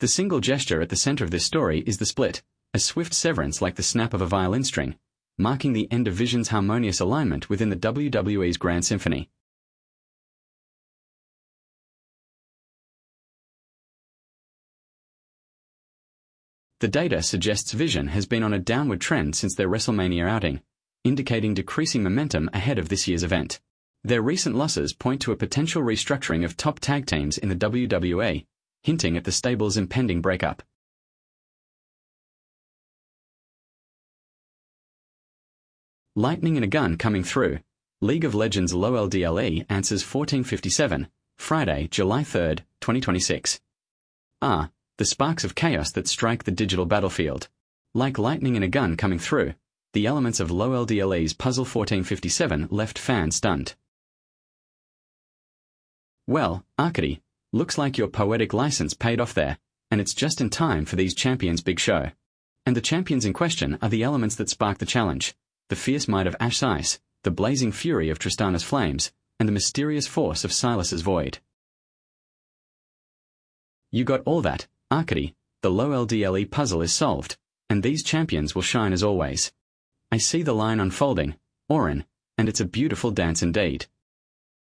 The single gesture at the center of this story is the split, a swift severance like the snap of a violin string, marking the end of Vision's harmonious alignment within the WWE's Grand Symphony. The data suggests Vision has been on a downward trend since their WrestleMania outing, indicating decreasing momentum ahead of this year's event. Their recent losses point to a potential restructuring of top tag teams in the WWE, hinting at the stable's impending breakup. Lightning in a gun coming through. League of Legends LOLDLE answers 1457, Friday, July 3, 2026. The sparks of chaos that strike the digital battlefield. Like lightning in a gun coming through, the elements of LOLDLE's Puzzle 1457 left fans stunned. Well, Arkady, looks like your poetic license paid off there, and it's just in time for these champions' big show. And the champions in question are the elements that spark the challenge: the fierce might of Ash's ice, the blazing fury of Tristana's flames, and the mysterious force of Silas's void. You got all that, Arkady. The LOLDLE puzzle is solved, and these champions will shine as always. I see the line unfolding, Orin, and it's a beautiful dance indeed.